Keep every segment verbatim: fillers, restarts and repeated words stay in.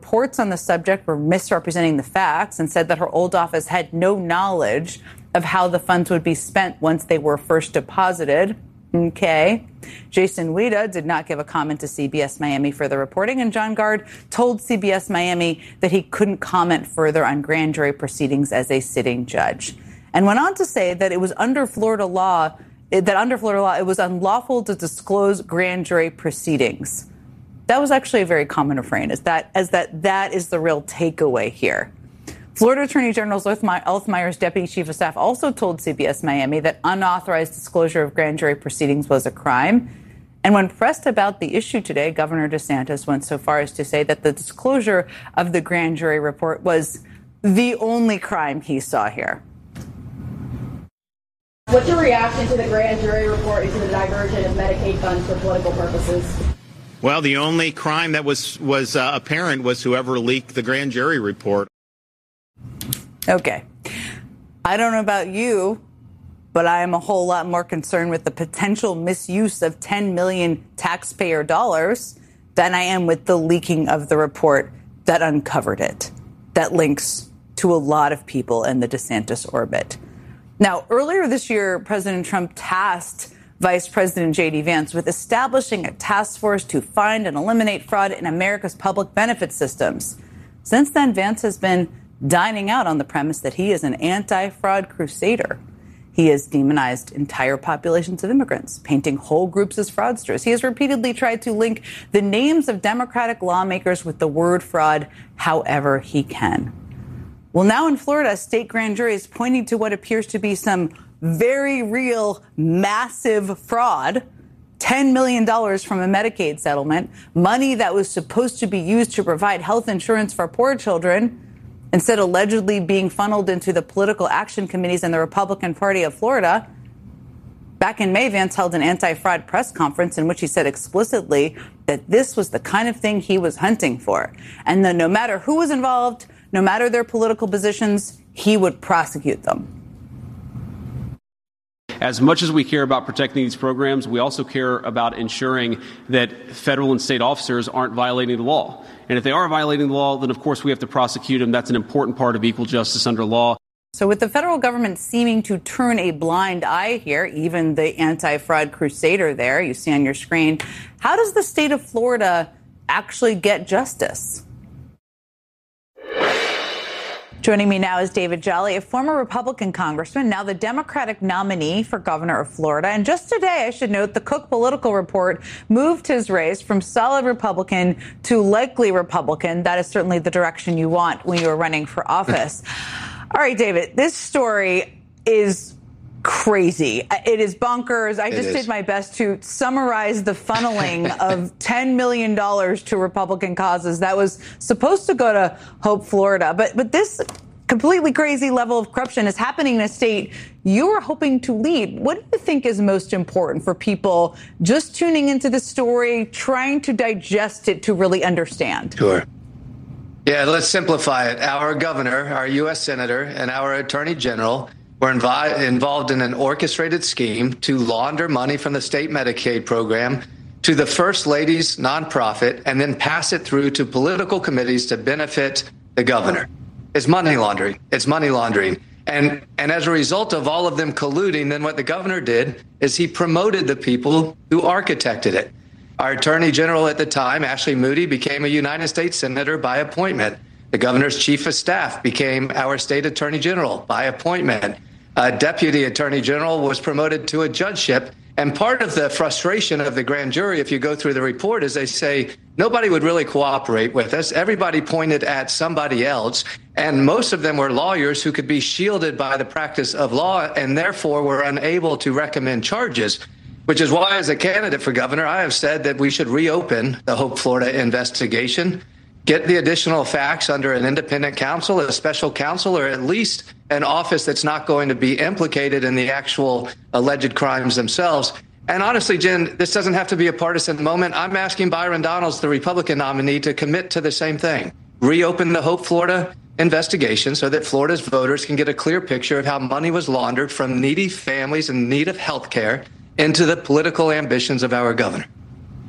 reports on the subject were misrepresenting the facts and said that her old office had no knowledge of how the funds would be spent once they were first deposited. Okay. Jason Wida did not give a comment to C B S Miami for the reporting, and John Gard told C B S Miami that he couldn't comment further on grand jury proceedings as a sitting judge, and went on to say that it was under Florida law, that under Florida law, it was unlawful to disclose grand jury proceedings. That was actually a very common refrain, as that as that that is the real takeaway here. Florida Attorney General Elthmeyer's deputy chief of staff also told C B S Miami that unauthorized disclosure of grand jury proceedings was a crime. And when pressed about the issue today, Governor DeSantis went so far as to say that the disclosure of the grand jury report was the only crime he saw here. What's your reaction to the grand jury report into the diversion of Medicaid funds for political purposes? Well, the only crime that was was uh, apparent was whoever leaked the grand jury report. Okay. I don't know about you, but I am a whole lot more concerned with the potential misuse of ten million taxpayer dollars than I am with the leaking of the report that uncovered it, that links to a lot of people in the DeSantis orbit. Now, earlier this year, President Trump tasked Vice President J D Vance with establishing a task force to find and eliminate fraud in America's public benefit systems. Since then, Vance has been dining out on the premise that he is an anti-fraud crusader. He has demonized entire populations of immigrants, painting whole groups as fraudsters. He has repeatedly tried to link the names of Democratic lawmakers with the word fraud however he can. Well, now in Florida, a state grand jury is pointing to what appears to be some very real, massive fraud. ten million dollars from a Medicaid settlement, money that was supposed to be used to provide health insurance for poor children, instead allegedly being funneled into the political action committees in the Republican Party of Florida. Back in May, Vance held an anti-fraud press conference in which he said explicitly that this was the kind of thing he was hunting for, and that no matter who was involved, no matter their political positions, he would prosecute them. As much as we care about protecting these programs, we also care about ensuring that federal and state officers aren't violating the law. And if they are violating the law, then of course we have to prosecute them. That's an important part of equal justice under law. So with the federal government seeming to turn a blind eye here, even the anti-fraud crusader there you see on your screen, how does the state of Florida actually get justice? Joining me now is David Jolly, a former Republican congressman, now the Democratic nominee for governor of Florida. And just today, I should note, the Cook Political Report moved his race from solid Republican to likely Republican. That is certainly the direction you want when you are running for office. All right, David, this story is crazy. It is bonkers. I just did my best to summarize the funneling of ten million dollars to Republican causes that was supposed to go to Hope, Florida. But but this completely crazy level of corruption is happening in a state you are hoping to lead. What do you think is most important for people just tuning into the story, trying to digest it to really understand? Sure. Yeah, let's simplify it. Our governor, our U S senator, and our attorney general were invi- involved in an orchestrated scheme to launder money from the state Medicaid program to the First Lady's nonprofit and then pass it through to political committees to benefit the governor. It's money laundering. It's money laundering. And and as a result of all of them colluding, then what the governor did is he promoted the people who architected it. Our attorney general at the time, Ashley Moody, became a United States senator by appointment. The governor's chief of staff became our state attorney general by appointment. A deputy attorney general was promoted to a judgeship. And part of the frustration of the grand jury, if you go through the report, is they say nobody would really cooperate with us. Everybody pointed at somebody else. And most of them were lawyers who could be shielded by the practice of law and therefore were unable to recommend charges, which is why, as a candidate for governor, I have said that we should reopen the Hope Florida investigation, get the additional facts under an independent counsel, a special counsel, or at least an office that's not going to be implicated in the actual alleged crimes themselves. And honestly, Jen, this doesn't have to be a partisan moment. I'm asking Byron Donalds, the Republican nominee, to commit to the same thing. Reopen the Hope Florida investigation so that Florida's voters can get a clear picture of how money was laundered from needy families in need of health care into the political ambitions of our governor.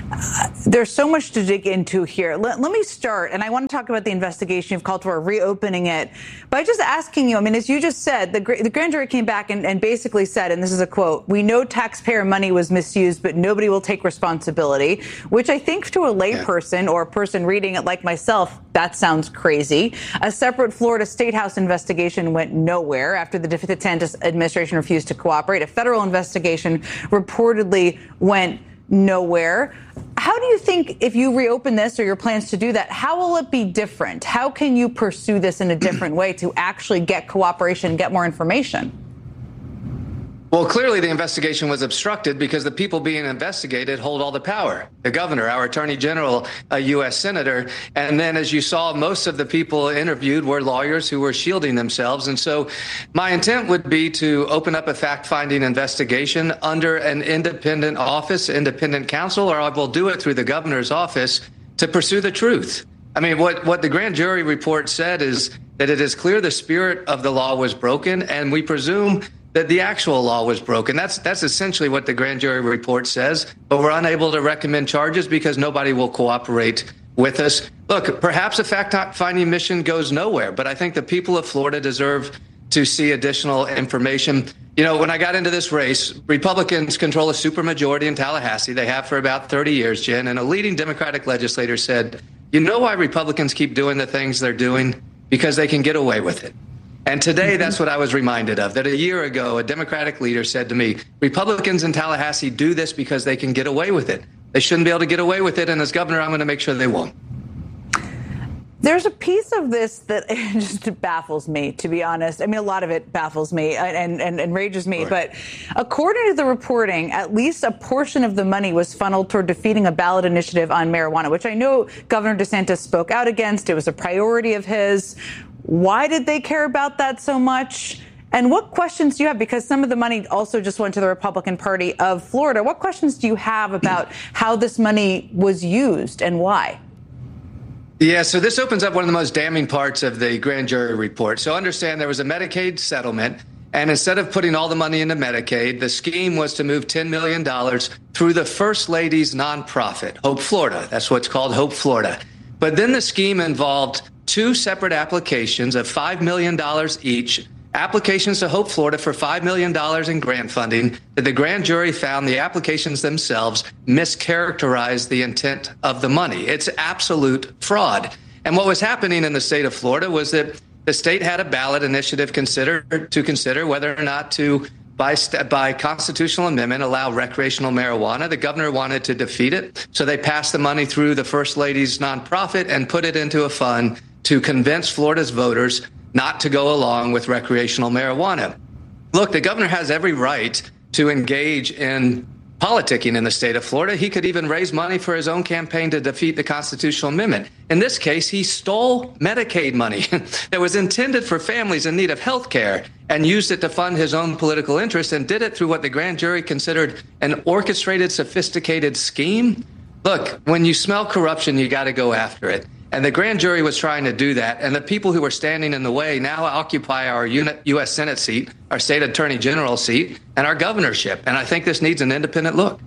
Uh, there's so much to dig into here. Let, let me start, and I want to talk about the investigation. You've called for reopening it by just asking you, I mean, as you just said, the, the grand jury came back and, and basically said, and this is a quote, "We know taxpayer money was misused, but nobody will take responsibility," which I think to a layperson yeah. or a person reading it like myself, that sounds crazy. A separate Florida State House investigation went nowhere after the DeSantis administration refused to cooperate. A federal investigation reportedly went nowhere. How do you think, if you reopen this or your plans to do that, how will it be different? How can you pursue this in a different way to actually get cooperation, get more information? Well, clearly the investigation was obstructed because the people being investigated hold all the power. The governor, our attorney general, a U S senator. And then, as you saw, most of the people interviewed were lawyers who were shielding themselves. And so my intent would be to open up a fact-finding investigation under an independent office, independent counsel, or I will do it through the governor's office to pursue the truth. I mean, what, what the grand jury report said is that it is clear the spirit of the law was broken, and we presume that the actual law was broken. That's that's essentially what the grand jury report says, but we're unable to recommend charges because nobody will cooperate with us. Look, perhaps a fact-finding mission goes nowhere, but I think the people of Florida deserve to see additional information. You know, when I got into this race, Republicans control a supermajority in Tallahassee. They have for about thirty years, Jen, and a leading Democratic legislator said, "You know why Republicans keep doing the things they're doing? Because they can get away with it." And today, that's what I was reminded of, that a year ago, a Democratic leader said to me, Republicans in Tallahassee do this because they can get away with it. They shouldn't be able to get away with it. And as governor, I'm going to make sure they won't. There's a piece of this that just baffles me, to be honest. I mean, a lot of it baffles me and, and, and enrages me. Right. But according to the reporting, at least a portion of the money was funneled toward defeating a ballot initiative on marijuana, which I know Governor DeSantis spoke out against. It was a priority of his. Why did they care about that so much? And what questions do you have? Because some of the money also just went to the Republican Party of Florida. What questions do you have about how this money was used and why? Yeah, so this opens up one of the most damning parts of the grand jury report. So understand there was a Medicaid settlement, and instead of putting all the money into Medicaid, the scheme was to move ten million dollars through the First Lady's nonprofit, Hope Florida. That's what's called Hope Florida. But then the scheme involved two separate applications of five million dollars each, applications to Hope Florida for five million dollars in grant funding, that the grand jury found the applications themselves mischaracterized the intent of the money. It's absolute fraud. And what was happening in the state of Florida was that the state had a ballot initiative consider, to consider whether or not to, by, by constitutional amendment, allow recreational marijuana. The governor wanted to defeat it, so they passed the money through the First Lady's nonprofit and put it into a fund to convince Florida's voters not to go along with recreational marijuana. Look, the governor has every right to engage in politicking in the state of Florida. He could even raise money for his own campaign to defeat the constitutional amendment. In this case, he stole Medicaid money that was intended for families in need of health care and used it to fund his own political interests, and did it through what the grand jury considered an orchestrated, sophisticated scheme. Look, when you smell corruption, you got to go after it. And the grand jury was trying to do that. And the people who were standing in the way now occupy our U S Senate seat, our state attorney general seat, and our governorship. And I think this needs an independent look.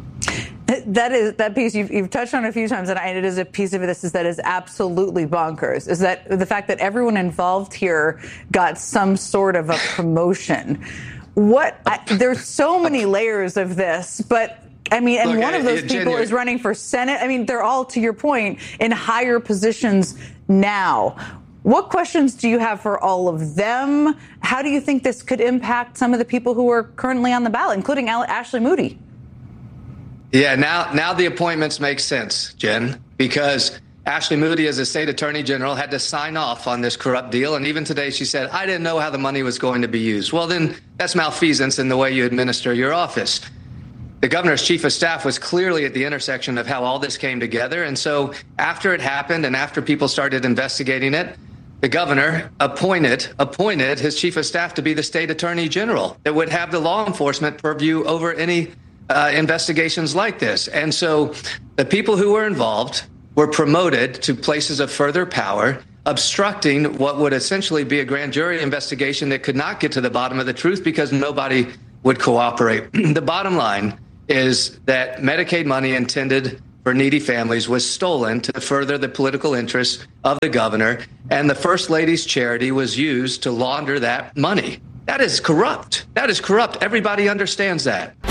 That is that piece you've, you've touched on a few times, and it is a piece of this is that is absolutely bonkers. Is that the fact that everyone involved here got some sort of a promotion? What I, there's so many layers of this, but. I mean, and Look, one of those people genuine. is running for Senate. I mean, they're all, to your point, in higher positions now. What questions do you have for all of them? How do you think this could impact some of the people who are currently on the ballot, including Ashley Moody? Yeah, now now the appointments make sense, Jen, because Ashley Moody, as a state attorney general, had to sign off on this corrupt deal. And even today, she said, I didn't know how the money was going to be used. Well, then that's malfeasance in the way you administer your office. The governor's chief of staff was clearly at the intersection of how all this came together. And so after it happened and after people started investigating it, the governor appointed appointed his chief of staff to be the state attorney general that would have the law enforcement purview over any uh, investigations like this. And so the people who were involved were promoted to places of further power, obstructing what would essentially be a grand jury investigation that could not get to the bottom of the truth because nobody would cooperate. The bottom line is that Medicaid money intended for needy families was stolen to further the political interests of the governor, and the First Lady's charity was used to launder that money. That is corrupt. That is corrupt. Everybody understands that.